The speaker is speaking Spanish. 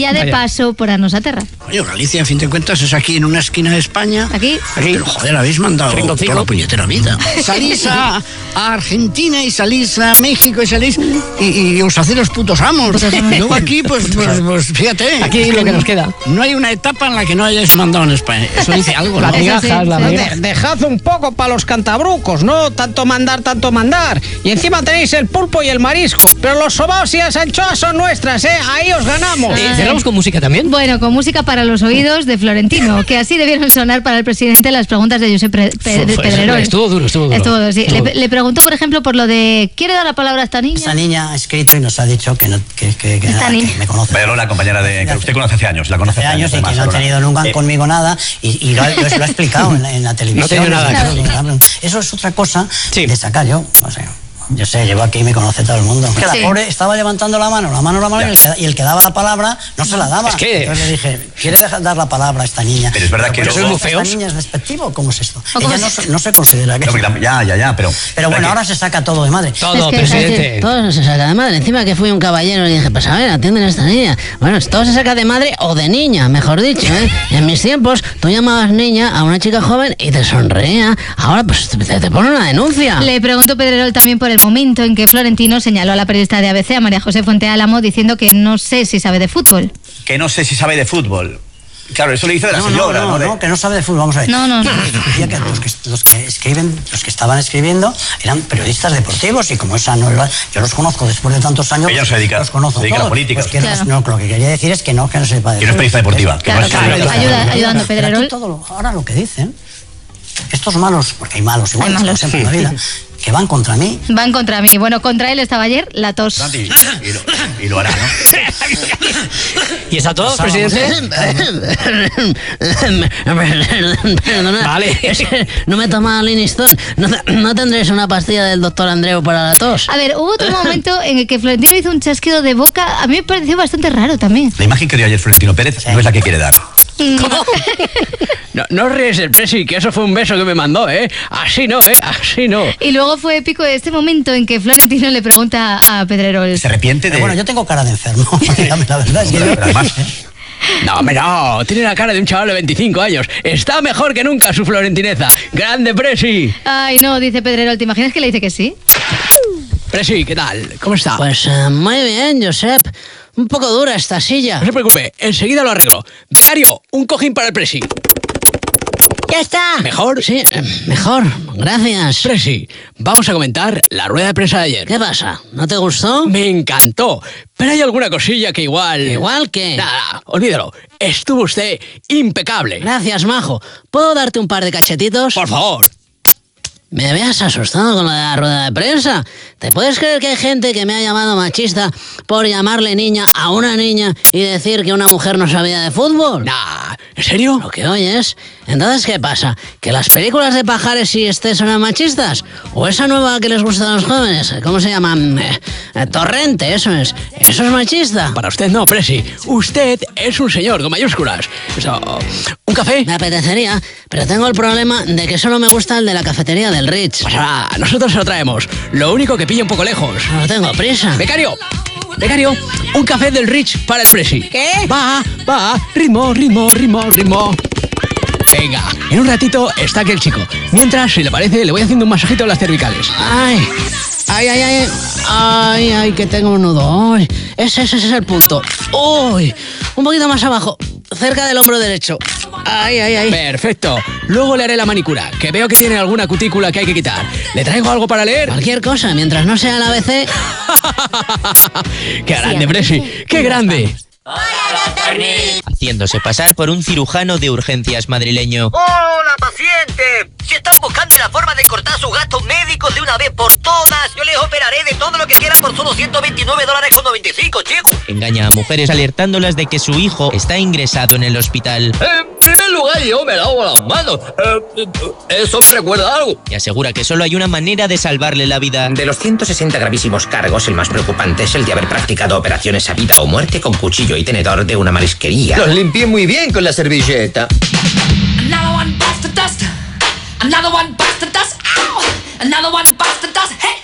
ya de paso por Anosaterra. Oye, Galicia, en fin de cuentas, es aquí en una esquina de España. Aquí. Pero joder, habéis mandado toda la puñetera vida. Salís a Argentina y salís a México y salís y os hacéis los putos amos. Luego aquí, pues fíjate. Aquí lo que nos queda. No hay una etapa en la que no hayáis mandado en España. Eso dice algo, ¿no? Dejad un poco para los cantabrucos, ¿no? Tanto mandar. Y encima tenéis el pulpo y el marisco. Pero los sobaos y las anchoas son nuestras, ¿eh? Ahí os ganamos. ¿Cerramos con música también? Bueno, con música para los oídos de Florentino, que así debieron sonar para el presidente las preguntas de Josep Pedrerol. Estuvo duro. Sí. Le preguntó, por ejemplo, por lo de ¿quiere dar la palabra a esta niña? Esta niña ha escrito y nos ha dicho que me conoce. Pero la compañera que usted conoce hace años, la conoce hace años y que no ha tenido nunca conmigo nada y lo ha explicado en la televisión. No tenía nada, claro. Eso es otra cosa de sacar yo, no sé. Yo sé, llevo aquí y me conoce todo el mundo. Que la pobre estaba levantando la mano y el que daba la palabra no se la daba. Es que... Entonces le dije, ¿quiere dar la palabra a esta niña? Pero es verdad que luego... muy feos. ¿Esta niña es despectivo? ¿Cómo es esto? Ella no se considera que... Ya, pero... Pero bueno, ahora se saca todo de madre. Todo, presidente. Todo se saca de madre. Encima que fui un caballero y dije, pues a ver, atienden a esta niña. Bueno, todo se saca de madre o de niña, mejor dicho, ¿eh? En mis tiempos, tú llamabas niña a una chica joven y te sonreía. Ahora, pues te pone una denuncia. Le preguntó Pedrerol también por el momento en que Florentino señaló a la periodista de ABC, a María José Fuente Álamo, diciendo que no sé si sabe de fútbol. Que no sé si sabe de fútbol. Claro, eso le dice de la señora, ¿no? No, que no sabe de fútbol, vamos a ver. No. Decía que los que estaban escribiendo eran periodistas deportivos y como esa no era, yo los conozco después de tantos años. Ella no se dedica, los conozco se dedica a la política. Pues no, lo que quería decir es que no sepa de que no es periodista deportiva. Claro, ayudando Pedrerol. Ahora lo que dicen, estos malos, porque hay malos igual, como siempre en la vida, que van contra mí. Van contra mí. Bueno, contra él estaba ayer la tos. Y lo hará, ¿no? ¿Y esa tos, presidente? Perdona. Vale. Es que no me he tomado Linistone. ¿No tendréis una pastilla del doctor Andreu para la tos? A ver, hubo otro momento en el que Florentino hizo un chasquido de boca. A mí me pareció bastante raro también. La imagen que dio ayer Florentino Pérez no es la que quiere dar. ¿Cómo? No ríes el presi, que eso fue un beso que me mandó, ¿eh? Así no. Y luego fue épico este momento en que Florentino le pregunta a Pedrerol. ¿Se arrepiente de...? Pero bueno, yo tengo cara de enfermo. La verdad es que pero además... No, tiene la cara de un chaval de 25 años. Está mejor que nunca su florentineza. ¡Grande, presi! Ay, no, dice Pedrerol. ¿Te imaginas que le dice que sí? Presi, ¿qué tal? ¿Cómo está? Pues muy bien, Josep. Un poco dura esta silla. No se preocupe, enseguida lo arreglo. Becario, un cojín para el presi. ¡Ya está! ¿Mejor? Sí, mejor. Gracias. Presi, vamos a comentar la rueda de prensa de ayer. ¿Qué pasa? ¿No te gustó? Me encantó, pero hay alguna cosilla que igual... ¿Igual qué? Nada, olvídalo. Estuvo usted impecable. Gracias, majo. ¿Puedo darte un par de cachetitos? Por favor. Me habías asustado con la rueda de prensa. ¿Te puedes creer que hay gente que me ha llamado machista por llamarle niña a una niña y decir que una mujer no sabía de fútbol? Nah, ¿en serio? Lo que oyes. Entonces, ¿qué pasa? ¿Que las películas de Pajares y Estés son machistas? ¿O esa nueva que les gusta a los jóvenes? ¿Cómo se llama? Torrente, eso es. ¿Eso es machista? Para usted no, Presi. Usted es un señor con mayúsculas. ¿Un café? Me apetecería, pero tengo el problema de que solo me gusta el de la cafetería del Ritz. Pues nosotros se lo traemos. Lo único que pilla un poco lejos. No tengo prisa. Becario, un café del Ritz para el Presi. ¿Qué? Va, ritmo. Venga, en un ratito está aquí el chico. Mientras, si le parece, le voy haciendo un masajito en las cervicales. Ay, que tengo un nudo. Ay, ese es el punto. Uy, un poquito más abajo, cerca del hombro derecho. Ay. Perfecto. Luego le haré la manicura, que veo que tiene alguna cutícula que hay que quitar. ¿Le traigo algo para leer? Cualquier cosa, mientras no sea el ABC. ¡Qué grande, Presi! ¡Qué grande! Haciéndose pasar por un cirujano de urgencias madrileño. ¡Hola, paciente! Si están buscando la forma de cortar sus gastos médicos de una vez por todas, yo les operaré de todo lo que quieran por solo $129.95, chico. Engaña a mujeres alertándolas de que su hijo está ingresado en el hospital. En primer lugar, yo me lavo las manos. ¿Eso me recuerda a algo? Y asegura que solo hay una manera de salvarle la vida. De los 160 gravísimos cargos, el más preocupante es el de haber practicado operaciones a vida o muerte con cuchillo y tenedor de una marisquería. Los limpié muy bien con la servilleta. Another one bites the dust. Another one bites the dust. Ow! Another one bites the dust. Hey!